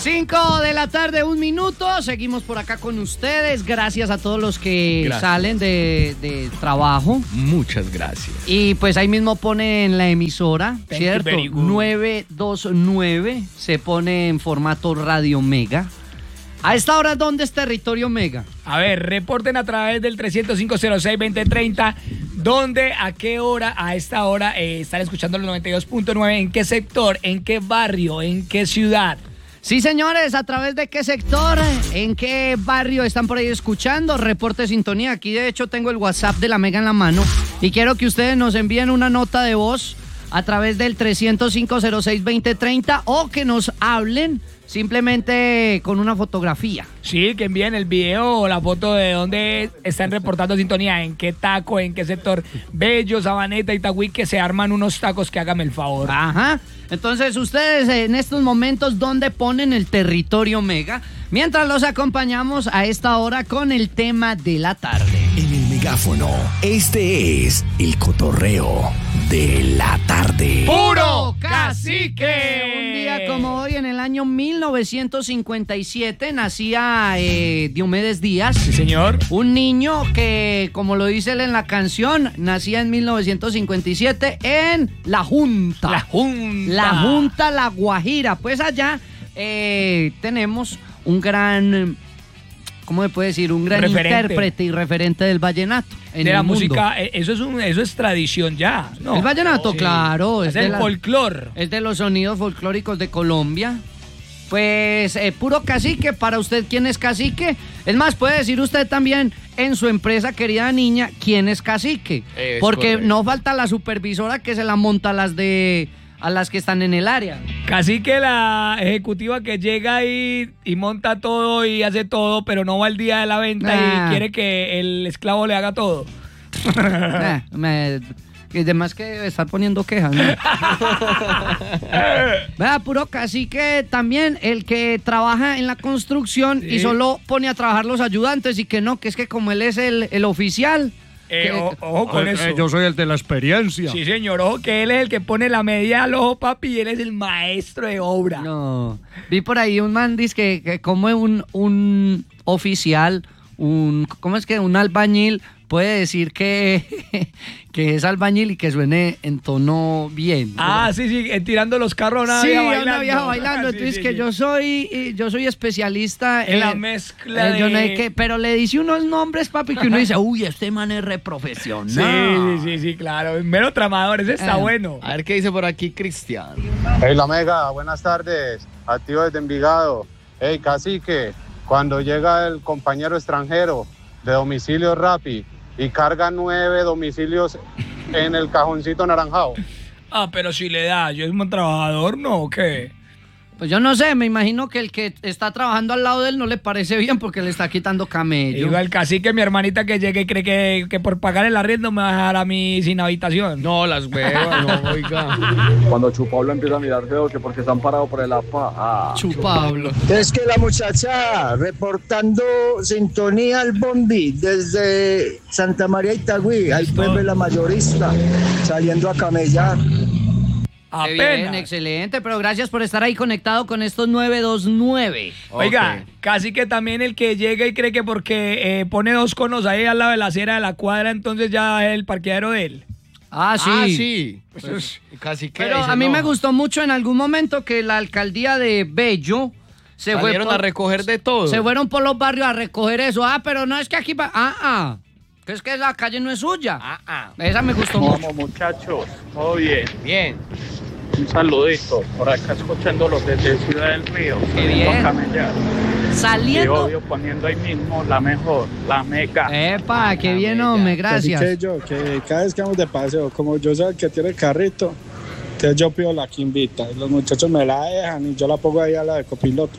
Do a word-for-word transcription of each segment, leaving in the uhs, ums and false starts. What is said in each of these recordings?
cinco de la tarde, un minuto. Seguimos por acá con ustedes. Gracias a todos los que gracias. salen de, de trabajo. Muchas gracias. Y pues ahí mismo pone en la emisora, Thank ¿cierto? nueve dos nueve se pone en formato Radio Mega. ¿A esta hora dónde es Territorio Mega? A ver, reporten a través del trescientos cinco cero seis veinte treinta. ¿Dónde, a qué hora, a esta hora eh, están escuchando los noventa y dos punto nueve? ¿En qué sector? ¿En qué barrio? ¿En qué ciudad? Sí, señores, ¿a través de qué sector? ¿En qué barrio están por ahí escuchando? Reporte sintonía. Aquí, de hecho, tengo el WhatsApp de la Mega en la mano y quiero que ustedes nos envíen una nota de voz a través del trescientos cinco cero seis veinte treinta o que nos hablen simplemente con una fotografía. Sí, que envíen el video o la foto de dónde están reportando sintonía, en qué taco, en qué sector. Bello, Sabaneta, Itagüí, que se arman unos tacos, que hágame el favor. Ajá. Entonces, ustedes en estos momentos, ¿dónde ponen el Territorio Mega? Mientras los acompañamos a esta hora con el tema de la tarde. En el megáfono, este es el cotorreo de la tarde. ¡Puro cacique! Un día como hoy, en el año mil novecientos cincuenta y siete, nacía eh, Diomedes Díaz. Sí, señor. Un niño que, como lo dice él en la canción, nacía en mil novecientos cincuenta y siete en La Junta. La Junta. La Junta La Guajira. Pues allá eh, tenemos un gran, ¿cómo se puede decir? Un gran referente. intérprete y referente del vallenato. En de la el mundo. música, eso es un, eso es tradición ya, ¿no? El vallenato, sí. claro. Es, es el de la, folclor. Es de los sonidos folclóricos de Colombia. Pues eh, puro cacique. Para usted, ¿quién es cacique? Es más, puede decir usted también en su empresa, querida niña, ¿quién es cacique? Es Porque correcto. No falta la supervisora que se la monta a las de a las que están en el área. Cacique, la ejecutiva que llega ahí y monta todo y hace todo, pero no va el día de la venta ah. y quiere que el esclavo le haga todo. eh, me... Y además que estar poniendo quejas, ¿no? Vea, puro cacique también, el que trabaja en la construcción sí. y solo pone a trabajar los ayudantes y que no, que es que como él es el, el oficial... Eh, que, ojo, ojo con eh, eso. Eh, yo soy el de la experiencia. Sí, señor, ojo que él es el que pone la medida al ojo, papi, y él es el maestro de obra. No, vi por ahí un man dice que, que como un, un oficial, un, ¿cómo es que? Un albañil puede decir que, que es albañil y que suene en tono bien. Ah, ¿verdad? sí, sí, eh, tirando los carros, una sí, vieja bailando. una vieja bailando. Ah, sí, Entonces sí, que sí. yo soy yo soy especialista en, en la mezcla eh, de... yo no sé qué, pero le dice unos nombres, papi, que uno dice, uy, este man es re profesional. Sí, sí, sí, claro. Mero tramador, ese está eh. bueno. A ver qué dice por aquí Cristian. Hey, la Mega, buenas tardes. Activo desde Envigado. Hey, cacique, cuando llega el compañero extranjero de domicilio Rappi y carga nueve domicilios en el cajoncito naranjado. Ah, pero si le da, yo soy un buen trabajador, ¿no? ¿O qué? Pues yo no sé, me imagino que el que está trabajando al lado de él no le parece bien porque le está quitando camello. Digo, el cacique, mi hermanita que llegue y cree que, que por pagar el arriendo me va a dejar a mí sin habitación. No, las huevas, no, oiga. Cuando Chupablo empieza a mirar feo que porque están parados por el A P A. Ah, Chupablo. Es que la muchacha reportando sintonía al Bombi desde Santa María Itagüí, ahí puede ver la mayorista saliendo a camellar. Qué bien, excelente, pero gracias por estar ahí conectado con estos nueve dos nueve. Oiga, okay. Casi que también el que llega y cree que porque eh, pone dos conos ahí al lado de la acera de la cuadra, entonces ya es el parqueadero de él. Ah, sí. Ah, sí. Pues, casi que pero a mí no. me gustó mucho en algún momento que la alcaldía de Bello se salieron fue por, a recoger de todo. Se fueron por los barrios a recoger eso. Ah, pero no es que aquí... Ah, ah. Que es que la calle no es suya. Ah, ah. Esa me gustó Vamos, mucho. muchachos, todo bien. Bien. Un saludito, por acá escuchándolos desde Ciudad del Río. Qué bien. Saliendo. Y obvio poniendo ahí mismo la mejor, la Mega. Epa, qué bien, hombre, gracias. Así que yo, que cada vez que vamos de paseo, como yo soy el que tiene el carrito, entonces yo pido la quimbita. Los muchachos me la dejan y yo la pongo ahí a la de copiloto.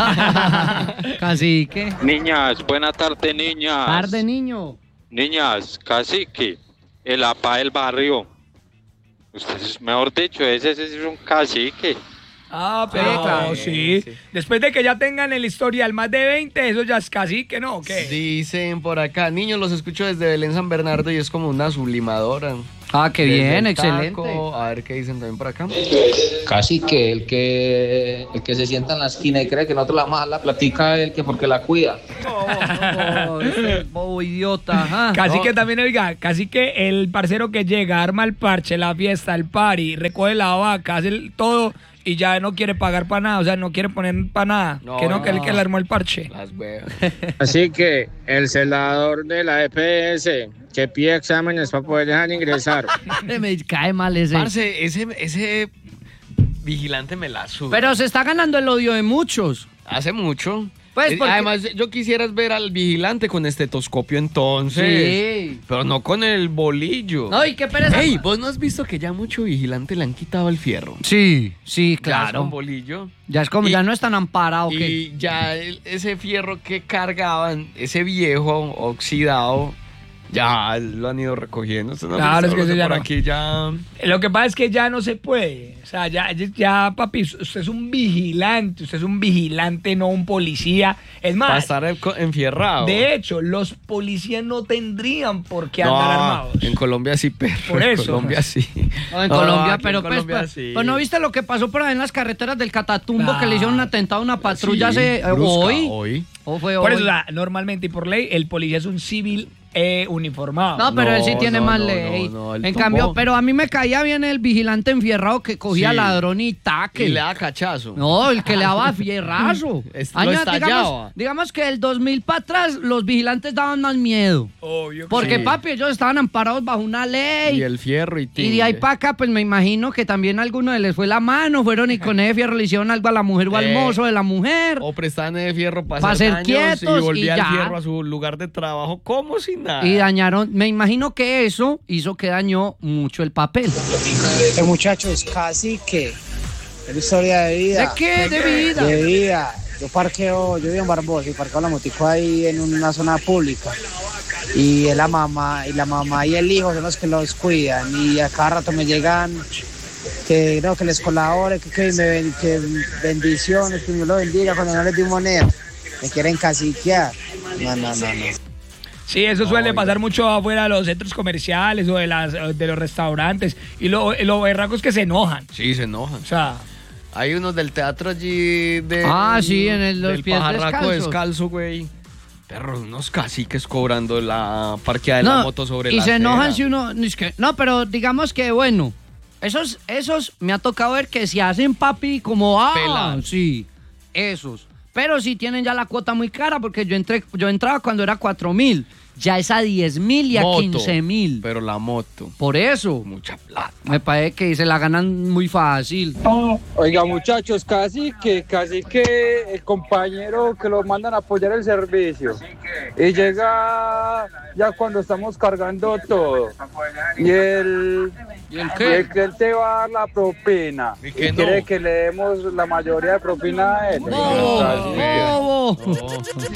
Cacique. Niñas, buena tarde, niñas. Tarde, niño. Niñas, cacique, el A P A del barrio. Ustedes, mejor dicho, ese, ese es un cacique. Ah, pero sí, claro. sí. sí. Después de que ya tengan el historial más de veinte, eso ya es cacique, ¿no? ¿Qué? Dicen por acá, niños, los escucho desde Belén San Bernardo y es como una sublimadora. Ah, qué Desde bien, el excelente. taco. A ver qué dicen también por acá. Casi que el que el que se sienta en la esquina y cree que nosotros la vamos a dar la platica el que porque la cuida. Oh, ese bobo idiota. Ajá. Casi Oh. que también, oiga, casi que el parcero que llega, arma el parche, la fiesta, el party, recoge la vaca, hace el- todo y ya no quiere pagar para nada, o sea, no quiere poner para nada. No, que no, no. que el que le armó el parche. Las huevas. Así que el celador de la E P S que pide exámenes para poder dejar ingresar. Me cae mal ese. Parce, ese, ese vigilante me la sube. Pero se está ganando el odio de muchos. Hace mucho. Pues Eh, porque- Además, yo quisiera ver al vigilante con estetoscopio entonces. Sí. Pero no con el bolillo. No, y qué pereza. Ey, ¿vos no has visto que ya mucho vigilante le han quitado el fierro? Sí, sí, Ya es claro. con bolillo. Ya es como, Y- ya no es tan amparado que. Y ya el- ese fierro que cargaban, ese viejo oxidado, ya lo han ido recogiendo. ¿Usted no ha Claro, visto? es que eso ya por no. aquí ya... Lo que pasa es que ya no se puede. O sea, ya, ya, papi, usted es un vigilante, usted es un vigilante, no un policía. Es Para más, estar enco- enfierrado. de hecho, los policías no tendrían por qué No, andar armados. en Colombia sí, pero Por en eso. Colombia sí. No, en No, Colombia, aquí pero en pues, Colombia pues, sí. pues, no viste lo que pasó por ahí en las carreteras del Catatumbo, que le hicieron un atentado a una patrulla Sí, hace eh, brusca, hoy. hoy. ¿O fue Por hoy? eso, o sea, normalmente y por ley, el policía es un civil eh, uniformado. No, pero No, él sí tiene no, más no, ley. no, no, él en tumbó. cambio, pero a mí me caía bien el vigilante enfierrado que cogía Sí. ladrón y taque. Y le da cachazo. No, el que le daba fierrazo. Es- lo Año- estallaba. digamos, digamos que el dos mil para atrás los vigilantes daban más miedo. Obvio que Porque, sí. papi, ellos estaban amparados bajo una ley. Y el fierro y Y de ahí para acá, pues me imagino que también a alguno de les fue la mano, fueron y con ese fierro le hicieron algo a la mujer o al Eh, mozo de la mujer. O prestaban el fierro para Pa' hacer ser daños quietos y volvía y ya. el fierro a su lugar de trabajo como si nada. Y dañaron, me imagino que eso hizo que dañó mucho el papel. Eh, muchachos, casi que es historia de vida. ¿De qué? ¿De vida? De vida. Yo parqueo, yo vivo en Barbosa y parqueo la motico ahí en una zona pública. Y es la mamá, y la mamá y el hijo son los que los cuidan. Y a cada rato me llegan que no, que les colabore, que, que, me, ben- que bendiciones, que Dios lo bendiga cuando no les di moneda. Me quieren caciquear. No, no, no, no. Sí, eso suele pasar mucho afuera de los centros comerciales o de, las, de los restaurantes. Y lo, lo berraco es que se enojan. Sí, se enojan. O sea, Hay unos del teatro allí de. Ah, sí, en el- los del pies pajarraco descalzos. descalzo, güey. Perros, unos caciques cobrando la parqueada de No, la moto sobre y la se enojan acera. si uno... es que- no, pero digamos que, bueno, esos, esos me ha tocado ver que se hacen papi como... Ah, Pelar. sí, esos. Pero sí tienen ya la cuota muy cara porque yo entré, yo entraba cuando era cuatro mil. Ya es a diez mil y a Moto, quince mil. Pero la moto. Por eso. Mucha plata. Me parece que se la ganan muy fácil. Oiga, muchachos, casi que, casi que el compañero que lo mandan a apoyar el servicio y llega ya cuando estamos cargando todo y él, ¿Y el y qué? el que él te va a dar la propina ¿Y y, que no? quiere que le demos la mayoría de propina a él. ¡Bobo! Casi que- ¡Bobo! Oh.